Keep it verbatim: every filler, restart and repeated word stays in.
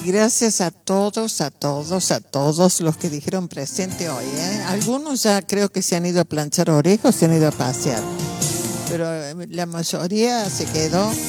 gracias a todos, a todos, a todos los que dijeron presente hoy, ¿eh? Algunos ya creo que se han ido a planchar orejas, se han ido a pasear, pero la mayoría se quedó